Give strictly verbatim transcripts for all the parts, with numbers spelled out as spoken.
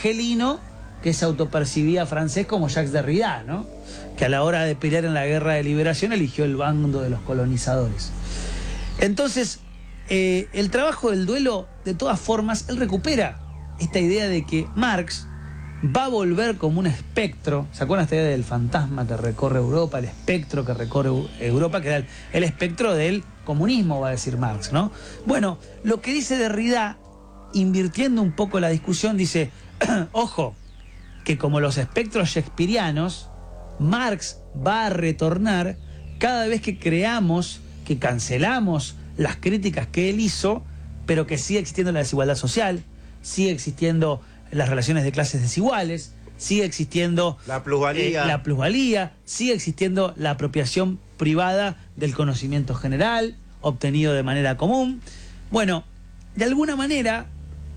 argelino que se autopercibía francés como Jacques Derrida, ¿no? Que a la hora de pelear en la guerra de liberación eligió el bando de los colonizadores. Entonces, eh, el trabajo del duelo, de todas formas, él recupera esta idea de que Marx va a volver como un espectro. ¿Se acuerdan esta idea del fantasma que recorre Europa, el espectro que recorre Europa, que era el, el espectro del comunismo, va a decir Marx, ¿no? Bueno, lo que dice Derrida, invirtiendo un poco la discusión, dice, ojo, que como los espectros shakespearianos, Marx va a retornar cada vez que creamos, que cancelamos las críticas que él hizo, pero que sigue existiendo la desigualdad social, sigue existiendo las relaciones de clases desiguales, sigue existiendo la plusvalía, eh, la plusvalía, sigue existiendo la apropiación privada del conocimiento general, obtenido de manera común. Bueno, de alguna manera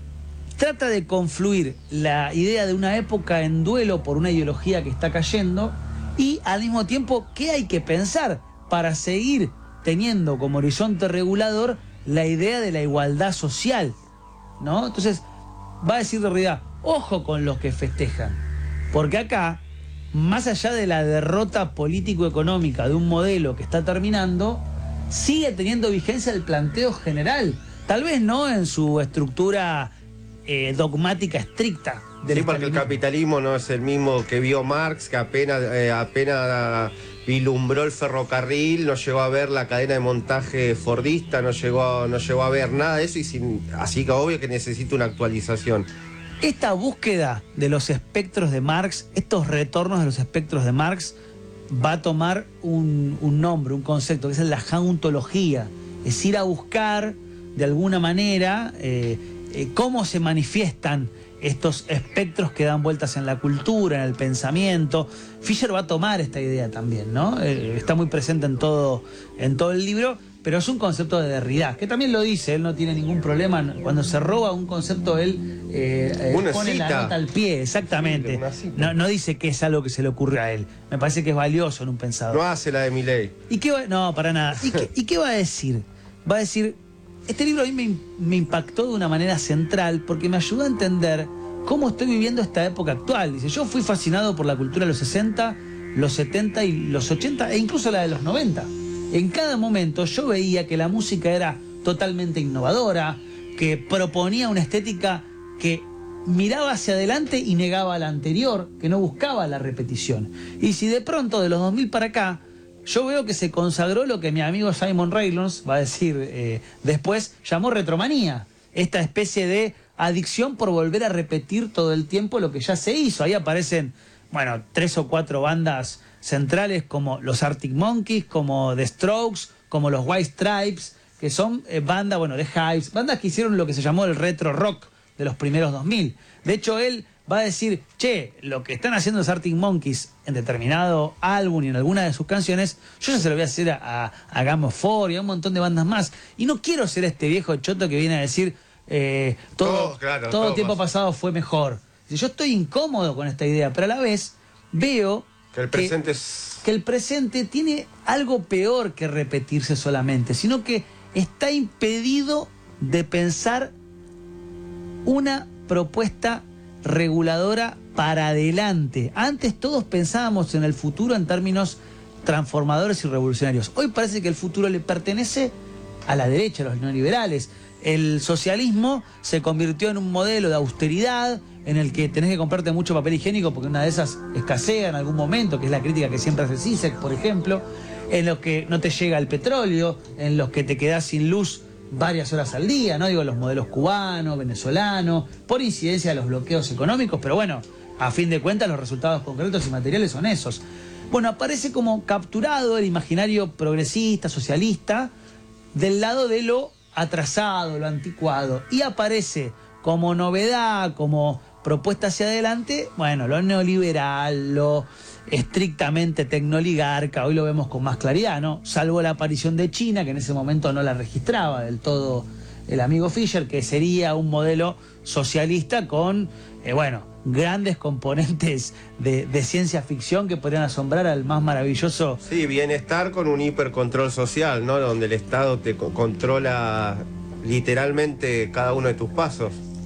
trata de confluir la idea de una época en duelo por una ideología que está cayendo y al mismo tiempo qué hay que pensar para seguir teniendo como horizonte regulador la idea de la igualdad social, ¿no? Entonces va a decir Derrida, ojo con los que festejan, porque acá, más allá de la derrota político-económica de un modelo que está terminando, sigue teniendo vigencia el planteo general, tal vez no en su estructura eh, dogmática estricta. Del sí, porque el capitalismo no es el mismo que vio Marx, que apenas, eh, apenas vislumbró el ferrocarril, no llegó a ver la cadena de montaje fordista, no llegó, no llegó a ver nada de eso, y sin, así que obvio que necesita una actualización. Esta búsqueda de los espectros de Marx, estos retornos de los espectros de Marx, va a tomar un, un nombre, un concepto, que es la jauntología. Es ir a buscar, de alguna manera, eh, eh, cómo se manifiestan estos espectros que dan vueltas en la cultura, en el pensamiento. Fischer va a tomar esta idea también, ¿no? Eh, está muy presente en todo, en todo el libro, pero es un concepto de Derrida, que también lo dice, él no tiene ningún problema. Cuando se roba un concepto, él eh, eh, pone cita. la nota al pie, exactamente. Sí, no, no dice que es algo que se le ocurre a él. Me parece que es valioso en un pensador. No hace la de Milei. ¿Y qué va? No, para nada. ¿Y qué, ¿Y qué va a decir? Va a decir, este libro a mí me, me impactó de una manera central porque me ayudó a entender cómo estoy viviendo esta época actual. Dice, yo fui fascinado por la cultura de los sesenta, los setenta y los ochenta, e incluso la de los noventa. En cada momento yo veía que la música era totalmente innovadora, que proponía una estética que miraba hacia adelante y negaba la anterior, que no buscaba la repetición. Y si de pronto de los dos mil para acá, yo veo que se consagró lo que mi amigo Simon Reynolds, va a decir eh, después, llamó retromanía, esta especie de adicción por volver a repetir todo el tiempo lo que ya se hizo. Ahí aparecen, bueno, tres o cuatro bandas centrales como los Arctic Monkeys, como The Strokes, como los White Stripes, que son eh, bandas, bueno, The Hives, bandas que hicieron lo que se llamó el retro rock de los primeros dos mil. De hecho, él va a decir, che, lo que están haciendo los Arctic Monkeys en determinado álbum y en alguna de sus canciones, yo ya se lo voy a hacer a, a, a Game of Four y a un montón de bandas más. Y no quiero ser este viejo choto que viene a decir, eh, todo, todo, claro, todo, todo tiempo pasa. pasado fue mejor. Yo estoy incómodo con esta idea, pero a la vez veo que el presente que, es... que el presente tiene algo peor que repetirse solamente, sino que está impedido de pensar una propuesta reguladora para adelante. Antes todos pensábamos en el futuro en términos transformadores y revolucionarios. Hoy parece que el futuro le pertenece a la derecha, a los neoliberales. El socialismo se convirtió en un modelo de austeridad en el que tenés que comprarte mucho papel higiénico porque una de esas escasea en algún momento, que es la crítica que siempre hace Zizek, por ejemplo, en los que no te llega el petróleo, en los que te quedás sin luz varias horas al día, no digo los modelos cubanos, venezolanos, por incidencia de los bloqueos económicos, pero bueno, a fin de cuentas los resultados concretos y materiales son esos. Bueno, aparece como capturado el imaginario progresista, socialista, del lado de lo atrasado, lo anticuado, y aparece como novedad, como propuesta hacia adelante, bueno, lo neoliberal, lo estrictamente tecnoligarca. Hoy lo vemos con más claridad, ¿no? Salvo la aparición de China, que en ese momento no la registraba del todo el amigo Fischer, que sería un modelo socialista con, eh, bueno, grandes componentes de, de ciencia ficción que podrían asombrar al más maravilloso. Sí, bienestar con un hipercontrol social, ¿no? Donde el Estado te co- controla literalmente cada uno de tus pasos.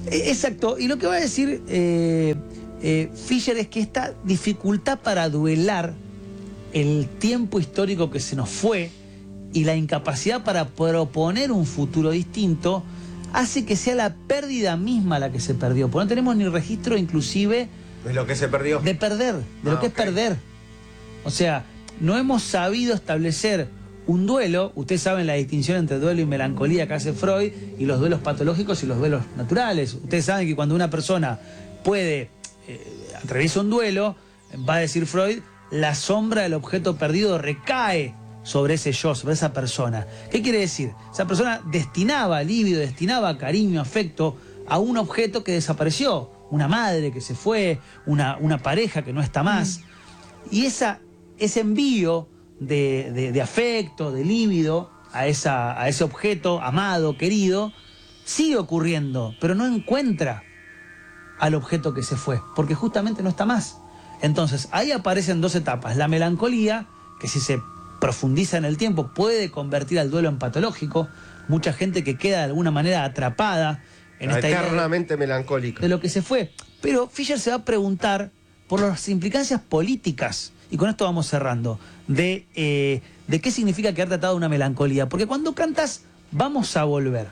Exacto, y lo que va a decir eh, eh, Fischer es que esta dificultad para duelar el tiempo histórico que se nos fue y la incapacidad para proponer un futuro distinto hace que sea la pérdida misma la que se perdió, porque no tenemos ni registro inclusive de lo que se perdió. De perder, de ah, lo que okay. es perder. O sea, no hemos sabido establecer un duelo. Ustedes saben la distinción entre duelo y melancolía que hace Freud, y los duelos patológicos y los duelos naturales. Ustedes saben que cuando una persona puede eh, atraviesa un duelo, va a decir Freud, la sombra del objeto perdido recae sobre ese yo, sobre esa persona. ¿Qué quiere decir? Esa persona destinaba líbido, destinaba cariño, afecto a un objeto que desapareció, una madre que se fue, una, una pareja que no está más. Y esa, ese envío de, de, de afecto, de líbido a, esa, a ese objeto amado, querido, sigue ocurriendo, pero no encuentra al objeto que se fue, porque justamente no está más. Entonces, ahí aparecen dos etapas. La melancolía, que si se profundiza en el tiempo puede convertir al duelo en patológico. Mucha gente que queda de alguna manera atrapada en esta idea eternamente melancólica de lo que se fue. Pero Fischer se va a preguntar por las implicancias políticas, y con esto vamos cerrando, de, eh, de qué significa quedarte atado a una melancolía. Porque cuando cantas, vamos a volver,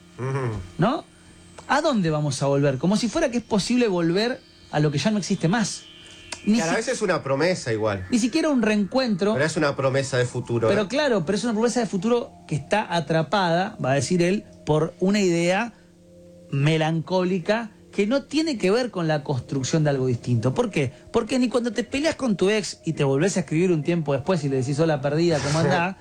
¿no? ¿A dónde vamos a volver? Como si fuera que es posible volver a lo que ya no existe más. Ni a veces es una promesa igual. Ni siquiera un reencuentro. Pero es una promesa de futuro. Pero ¿eh? claro, pero es una promesa de futuro que está atrapada, va a decir él, por una idea melancólica que no tiene que ver con la construcción de algo distinto. ¿Por qué? Porque ni cuando te peleas con tu ex y te volvés a escribir un tiempo después y le decís hola perdida, ¿cómo andás?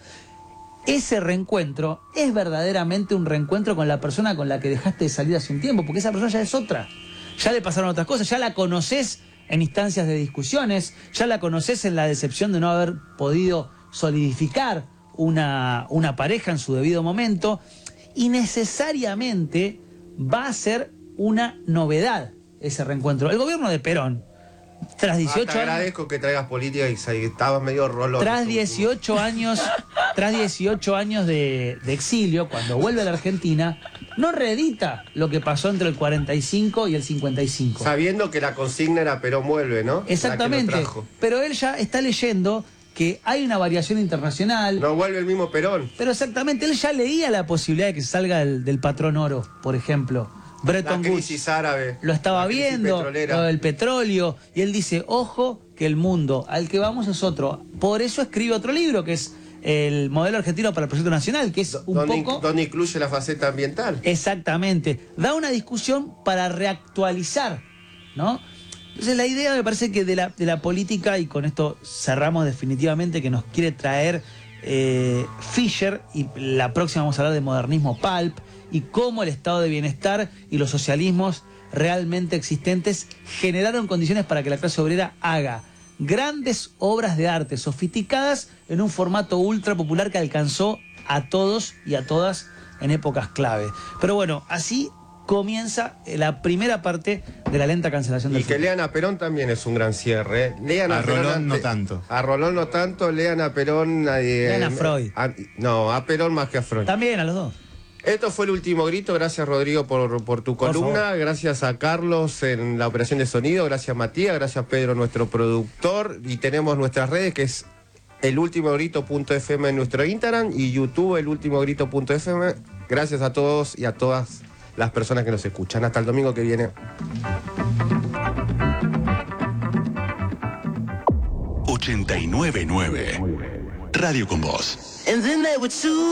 Ese reencuentro es verdaderamente un reencuentro con la persona con la que dejaste de salir hace un tiempo, porque esa persona ya es otra. Ya le pasaron otras cosas, ya la conoces en instancias de discusiones, ya la conoces en la decepción de no haber podido solidificar una, una pareja en su debido momento, y necesariamente va a ser una novedad ese reencuentro. El gobierno de Perón, tras dieciocho ah, te años... agradezco que traigas política y estabas medio rolón. Tras dieciocho años, tras dieciocho años de, de exilio, cuando vuelve a la Argentina, no reedita lo que pasó entre el cuarenta y cinco y el cincuenta y cinco. Sabiendo que la consigna era Perón vuelve, ¿no? Exactamente. Pero él ya está leyendo que hay una variación internacional. No vuelve el mismo Perón. Pero exactamente, él ya leía la posibilidad de que salga del, del patrón oro, por ejemplo. Bretton la crisis Woods árabe. lo estaba viendo, lo del petróleo, y él dice, ojo, que el mundo al que vamos es otro. Por eso escribe otro libro, que es el modelo argentino para el proyecto nacional, que es un donde, poco... donde incluye la faceta ambiental. Exactamente. Da una discusión para reactualizar, ¿no? Entonces la idea me parece que de la, de la política, y con esto cerramos definitivamente, que nos quiere traer eh, Fischer, y la próxima vamos a hablar de modernismo pulp, y cómo el estado de bienestar y los socialismos realmente existentes generaron condiciones para que la clase obrera haga grandes obras de arte sofisticadas en un formato ultra popular que alcanzó a todos y a todas en épocas clave. Pero bueno, así comienza la primera parte de la lenta cancelación del Y que futuro. lean a Perón también es un gran cierre. ¿eh? Lean a, a Perón Rolón ante... no tanto. A Rolón no tanto, lean a Perón. Eh, lean a Freud. A... No, a Perón más que a Freud. También a los dos. Esto fue El Último Grito. Gracias, Rodrigo, por, por tu Por columna. favor. Gracias a Carlos en la operación de sonido. Gracias, Matías. Gracias, Pedro, nuestro productor. Y tenemos nuestras redes, que es el último grito punto f m en nuestro Instagram y YouTube, el último grito punto f m. Gracias a todos y a todas las personas que nos escuchan. Hasta el domingo que viene. ochenta y nueve punto nueve Radio con Vos. And then they would sue